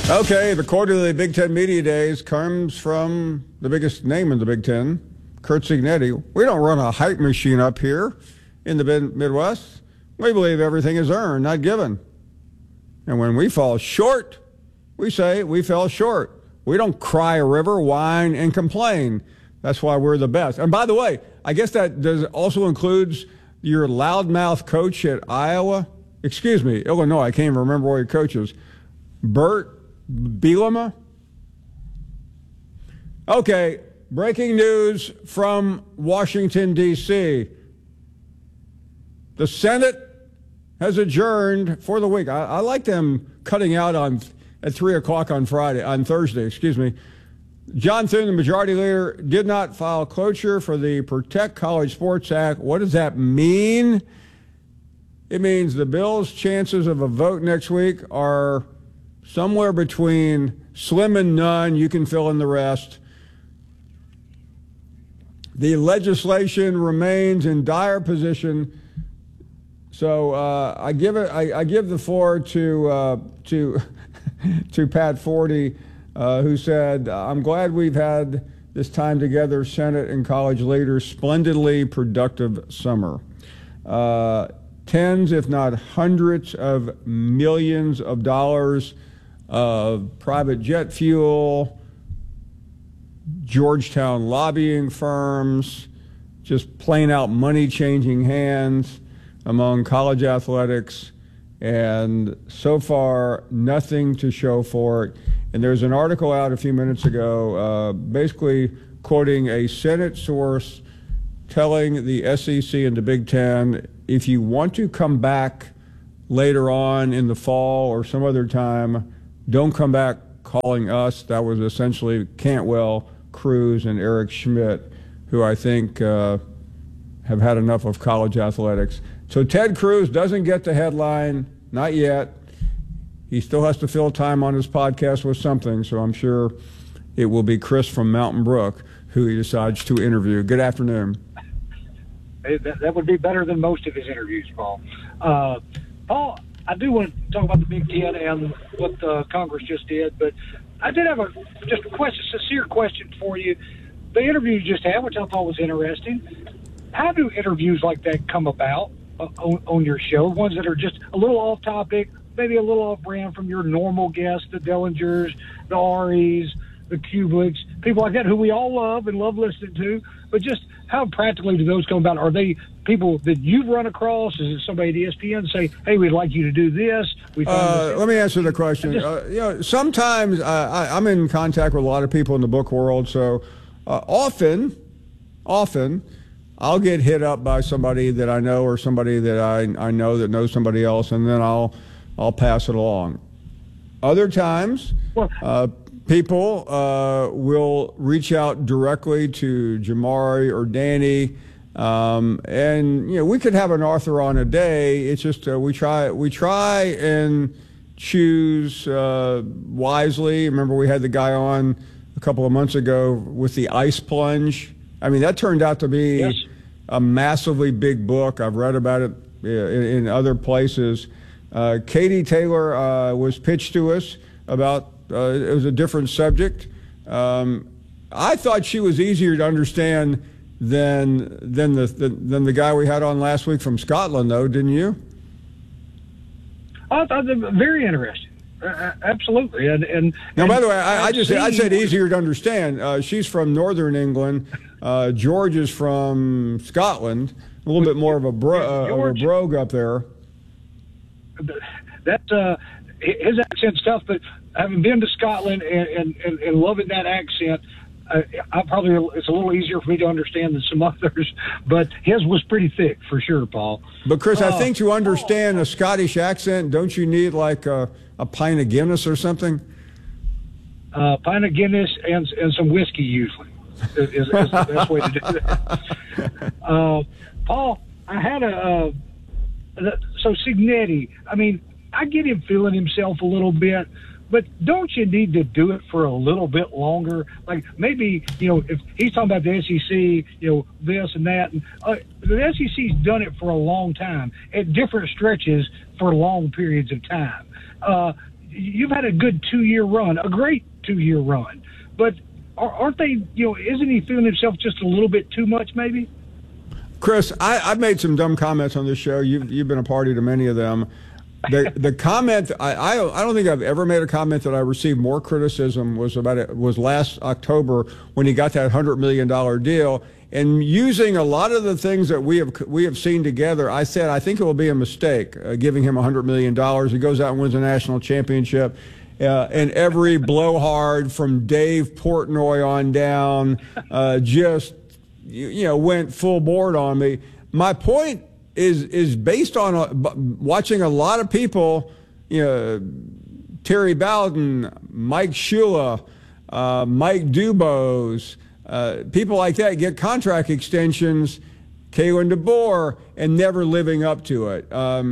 Okay, the quarterly Big Ten Media Days comes from the biggest name in the Big Ten, Curt Cignetti. We don't run a hype machine up here in the Midwest. We believe everything is earned, not given. And when we fall short, we say we fell short. We don't cry a river, whine, and complain. That's why we're the best. And by the way, I guess that also includes your loudmouth coach at Illinois. I can't even remember where he coaches. Bert Bielema? Okay, breaking news from Washington, D.C. The Senate has adjourned for the week. I like them cutting out at 3 o'clock on Thursday. John Thune, the majority leader, did not file cloture for the Protect College Sports Act. What does that mean? It means the bill's chances of a vote next week are somewhere between slim and none. You can fill in the rest. The legislation remains in dire position. So I give the floor to Pat Forty, who said, "I'm glad we've had this time together, Senate and college leaders. Splendidly productive summer. Tens, if not hundreds, of millions of dollars of private jet fuel, Georgetown lobbying firms, just plain out money changing hands among college athletics, and so far nothing to show for it." And there's an article out a few minutes ago basically quoting a Senate source telling the SEC and the Big Ten, if you want to come back later on in the fall or some other time, don't come back calling us. That was essentially Cantwell, Cruz, and Eric Schmidt, who I think have had enough of college athletics. So Ted Cruz doesn't get the headline, not yet. He still has to fill time on his podcast with something, so I'm sure it will be Chris from Mountain Brook who he decides to interview. Good afternoon. That would be better than most of his interviews, Paul. Paul, I do want to talk about the Big Ten and what Congress just did, but I did have a sincere question for you. The interview you just had, which I thought was interesting, how do interviews like that come about on your show? Ones that are just a little off topic, maybe a little off brand from your normal guests, the Dillingers, the Aries, the Kublets, people like that who we all love and love listening to, but just how practically do those come about? Are they people that you've run across? Is it somebody at ESPN say, hey, we'd like you to do this? Let me answer the question. Sometimes I'm in contact with a lot of people in the book world, so often I'll get hit up by somebody that I know or somebody that I know that knows somebody else, and then I'll pass it along. Other times, people will reach out directly to Jamari or Danny, and we could have an author on a day. It's just we try and choose wisely. Remember, we had the guy on a couple of months ago with the ice plunge. I mean, that turned out to be a massively big book. I've read about it in other places. Katie Taylor was pitched to us about. It was a different subject. I thought she was easier to understand than the guy we had on last week from Scotland, though, didn't you? I thought they were very interesting. Absolutely. And now, by the way, I said easier to understand. She's from Northern England. George is from Scotland. A little bit more of a brogue up there. That's his accent's tough, but having been to Scotland and loving that accent, it's a little easier for me to understand than some others, but his was pretty thick for sure, Paul. But Chris, I think to understand a Scottish accent, don't you need like a pint of Guinness or something? Pint of Guinness and some whiskey usually is the best way to do that. Paul, I had so Cignetti, I mean, I get him feeling himself a little bit, but don't you need to do it for a little bit longer? Like maybe, if he's talking about the SEC, this and that, and the SEC's done it for a long time at different stretches for long periods of time. you've had a good 2-year run, a great 2-year run, but aren't they? Isn't he feeling himself just a little bit too much, maybe? Chris, I've made some dumb comments on this show. You've been a party to many of them. The comment I don't think I've ever made a comment that I received more criticism was last October when he got that $100 million deal. And using a lot of the things that we have seen together, I said I think it will be a mistake giving him $100 million. He goes out and wins a national championship, and every blowhard from Dave Portnoy on down just went full board on me. My point is based on watching a lot of people, Terry Bowden, Mike Shula, Mike Dubose. People like that get contract extensions, Kalen DeBoer, and never living up to it.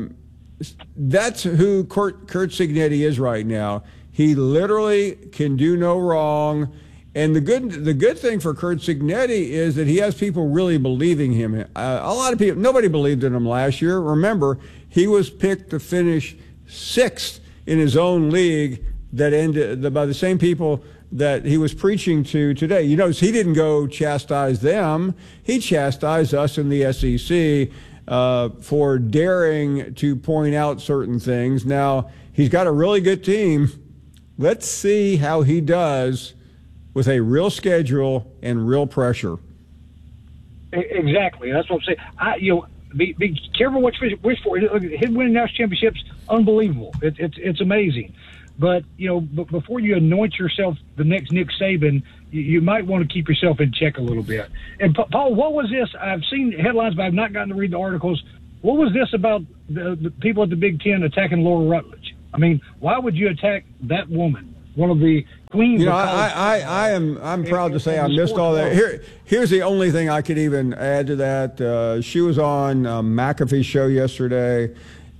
That's who Curt Cignetti is right now. He literally can do no wrong. And the good thing for Curt Cignetti is that he has people really believing him. A lot of people, nobody believed in him last year. Remember, he was picked to finish 6th in his own league that ended by the same people that he was preaching to today. You notice he didn't go chastise them. He chastised us in the SEC for daring to point out certain things. Now, he's got a really good team. Let's see how he does with a real schedule and real pressure. Exactly. That's what I'm saying. Be careful what you wish for. Him winning national championships, unbelievable. It's amazing. But, before you anoint yourself the next Nick Saban, you might want to keep yourself in check a little bit. And, Paul, what was this? I've seen headlines, but I've not gotten to read the articles. What was this about the people at the Big Ten attacking Laura Rutledge? I mean, why would you attack that woman, one of the queens? I'm proud to say I missed all that. Here's the only thing I could even add to that. She was on McAfee's show yesterday,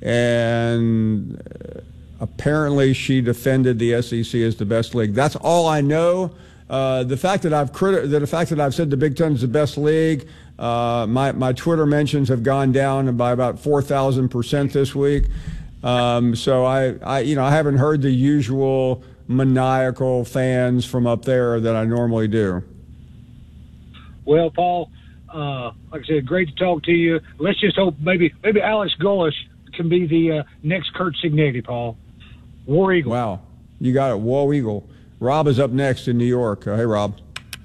and apparently she defended the SEC as the best league. That's all I know. The fact that I've said the Big Ten is the best league, my Twitter mentions have gone down by about 4,000% this week. So I haven't heard the usual maniacal fans from up there that I normally do. Well, Paul, like I said, great to talk to you. Let's just hope maybe Alex Golesh can be the next Curt Cignetti, Paul. War Eagle. Wow. You got it. War Eagle. Rob is up next in New York. Hey, Rob.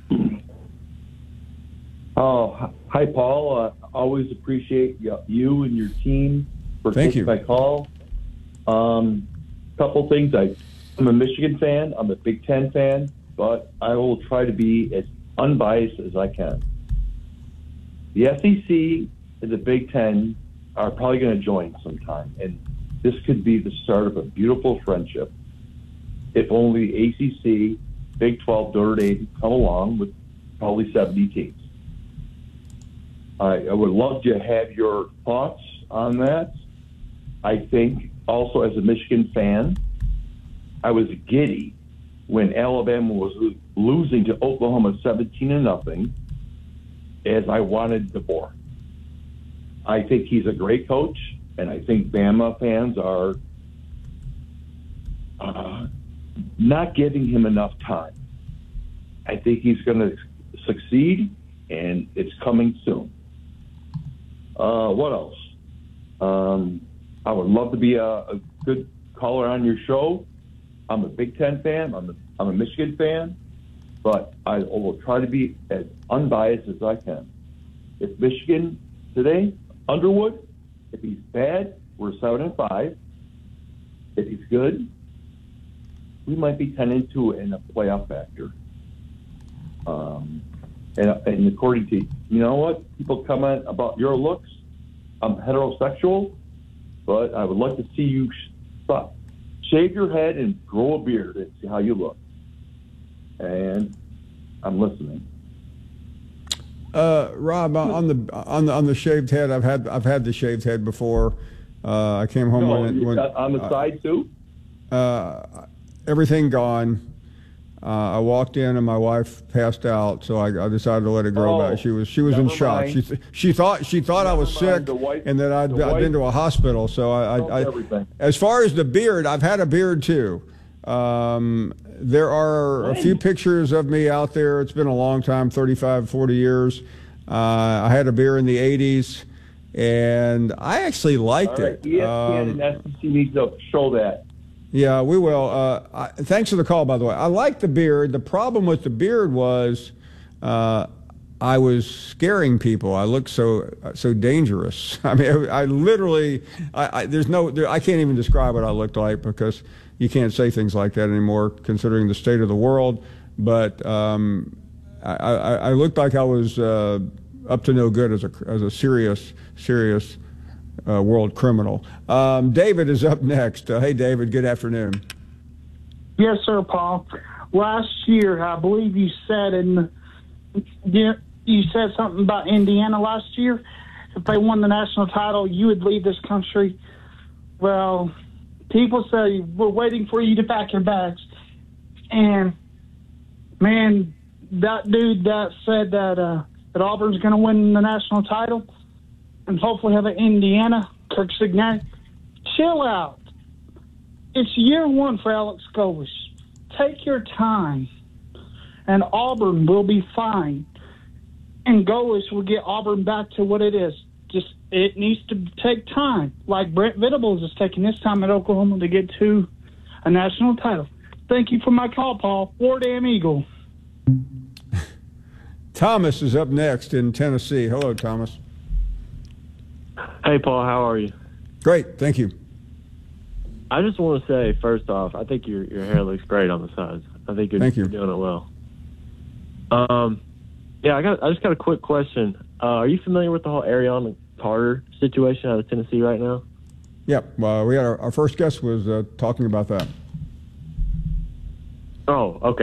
Oh, hi, Paul. Always appreciate you and your team for taking my call. Couple things. I'm a Michigan fan. I'm a Big Ten fan, but I will try to be as unbiased as I can. The SEC and the Big Ten are probably going to join sometime, and this could be the start of a beautiful friendship. If only ACC, Big 12, Notre Dame come along with probably 70 teams. I would love to have your thoughts on that. I think also as a Michigan fan, I was giddy when Alabama was losing to Oklahoma 17-0, as I wanted DeBoer. I think he's a great coach, and I think Bama fans are not giving him enough time. I think he's going to succeed, and it's coming soon. What else? I would love to be a good caller on your show. I'm a Big Ten fan. I'm a Michigan fan, but I will try to be as unbiased as I can. If Michigan today, Underwood, if he's bad, we're 7-5. If he's good, we might be 10-2 in a playoff factor. And according to, you know what, people comment about your looks. I'm heterosexual, but I would like to see you shave your head and grow a beard and see how you look. And I'm listening. Rob, on the shaved head, I've had the shaved head before. I came home when on the side too. Everything gone. I walked in and my wife passed out, so I decided to let it grow back. She was in shock. mind. She thought I was Never sick mind. The wife- and that I'd the wife been to a hospital. So I everything. as far as the beard, I've had a beard too. There are a few pictures of me out there. It's been a long time, 35, 40 years. I had a beard in the 80s, and I actually liked All right, it. ESPN and SEC needs to show that. Yeah, we will. Thanks for the call, by the way. I like the beard. The problem with the beard was I was scaring people. I looked so dangerous. I mean, I literally, I can't even describe what I looked like because you can't say things like that anymore, considering the state of the world. But I looked like I was up to no good as a serious world criminal. David is up next. Hey, David, good afternoon. Yes, sir, Paul. Last year, I believe you said you said something about Indiana last year. If they won the national title, you would leave this country. Well, people say we're waiting for you to pack your bags. And, man, that dude that said that Auburn's going to win the national title and hopefully have an Indiana, Kirk Signani, chill out. It's year one for Alex Golesh. Take your time, and Auburn will be fine. And Golesh will get Auburn back to what it is. Just it needs to take time, like Brent Venables is taking his time at Oklahoma to get to a national title. Thank you for my call, Paul. War Damn Eagle. Thomas is up next in Tennessee. Hello, Thomas. Hey, Paul, how are you? Great, thank you. I just want to say, first off, I think your hair looks great on the sides. I think you're doing it well. Yeah, I just got a quick question. Are you familiar with the whole Ariana Carter situation out of Tennessee right now? Yep. Well, we had our first guest was talking about that. Oh, okay.